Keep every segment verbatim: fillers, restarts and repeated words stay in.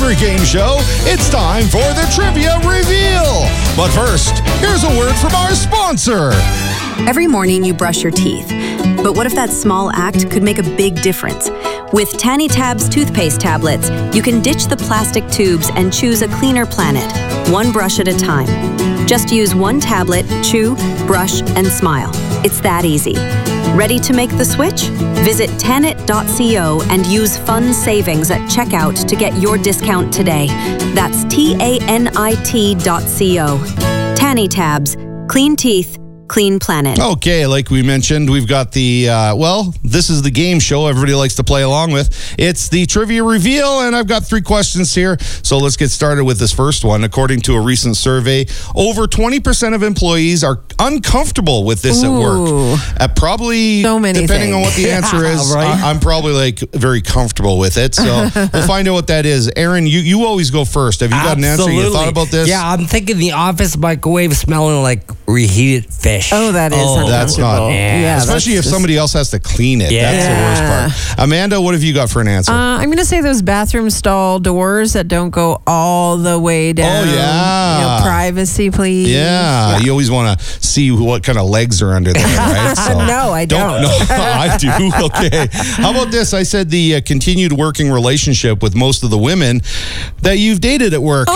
every game show, it's time for the Trivia Reveal. But first, here's a word from our sponsor. Every morning you brush your teeth. But what if that small act could make a big difference? With Tanny Tabs toothpaste tablets, you can ditch the plastic tubes and choose a cleaner planet, one brush at a time. Just use one tablet, chew, brush, and smile. It's that easy. Ready to make the switch? Visit tanit dot co and use fun savings at checkout to get your discount today. That's T A N I T dot co. Tanny Tabs. Clean teeth. Clean planet. Okay, like we mentioned, we've got the, uh, well, this is the game show everybody likes to play along with. It's the Trivia Reveal, and I've got three questions here. So let's get started with this first one. According to a recent survey, over twenty percent of employees are uncomfortable with this Ooh. at work. Uh, probably, so many depending things. on what the answer Yeah, is, right? I- I'm probably like very comfortable with it. So we'll find out what that is. Aaron, you, you always go first. Have you got an answer? You thought about this? Yeah, I'm thinking the office microwave smelling like reheated fish. Oh, that is Oh, That's not, uncomfortable. Yeah, especially if that's somebody else has to clean it. Yeah. That's the worst part. Amanda, what have you got for an answer? Uh, I'm going to say those bathroom stall doors that don't go all the way down. Oh, yeah. You know, privacy, please. Yeah, you always want to see what kind of legs are under there, right? So No, I don't. No, I do. Okay. How about this? I said the uh, continued working relationship with most of the women that you've dated at work.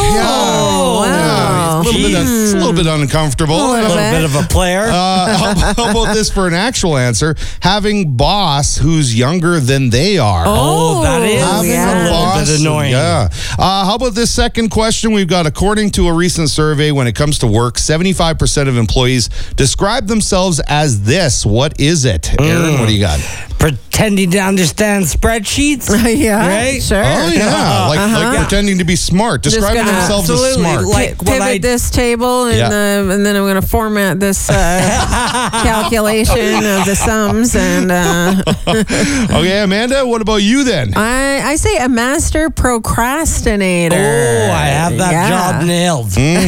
Oh, yeah. wow. Yeah, it's, a little bit, it's a little bit uncomfortable. A a little little bit of a player. Uh, how, how about this for an actual answer? Having boss who's younger than they are. Oh, that is Oh, Having yeah. a a little boss, bit annoying. Yeah. Uh, how about this second question? We've got, according to a recent survey, when it comes to work, seventy-five percent of employees describe themselves as this. What is it? Aaron, what do you got? Pretending to understand spreadsheets. yeah, Right? sure. Oh, yeah. Like, Uh-huh. like pretending to be smart. Just Describing gonna- themselves as absolutely, smart. like- Pivot when I- this table and, Yeah. uh, and then I'm going to format this uh, calculation of the sums. And uh, Okay, Amanda, what about you then? I, I say a master procrastinator. Oh, I have that Yeah. job nailed.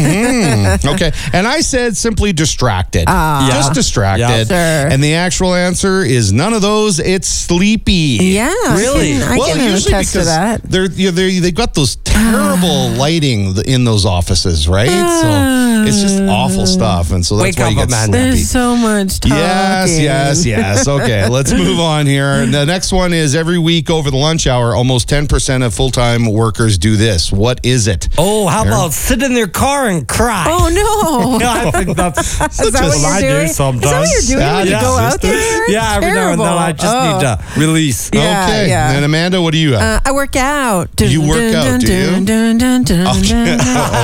Mhm. Okay. And I said simply distracted. Ah. Just Yeah. distracted. Yeah. Sure. And the actual answer is none of those. It's sleepy. Yeah, Really? I can, I well, can usually attest to because that. they're, you know, they're they've got those terrible lighting in those offices, right? So it's just awful stuff, and so that's Wake why up, you get Amanda. sleepy. There's so much talking. Yes, yes, yes. Okay, let's move on here. The next one is every week over the lunch hour, almost ten percent of full-time workers do this. What is it? Oh, how Aaron? about sit in their car and cry? Oh no! Yeah, I think that's, Is that that's what I you're doing? do sometimes. Is that what you're doing when you That go is out there? Yeah, every now and then I just Terrible. need to release. Yeah, okay, yeah. and Amanda, what do you have? Uh, I work out. You work out, do you? Dun, dun, dun, Okay. dun,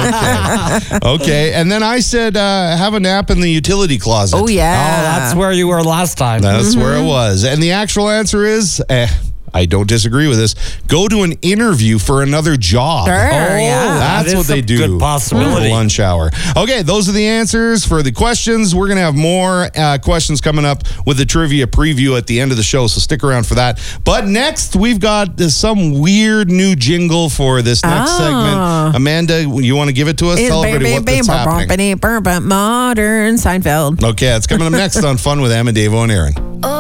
dun. okay. Okay, and then I said uh, have a nap in the utility closet. Oh yeah. Oh, that's where you were last time. That's where Mm-hmm. it was. And the actual answer is, eh, I don't disagree with this. Go to an interview for another job. Sure, Oh, yeah. That's that what is they a do. good possibility. for lunch hour. Okay, those are the answers for the questions. We're going to have more uh, questions coming up with the trivia preview at the end of the show, so stick around for that. But next, we've got uh, some weird new jingle for this next Oh. segment. Amanda, you want to give it to us? It's Tell everybody what that's happening. Modern Seinfeld. Okay, it's coming up next on Fun with Em and Dave and Aaron.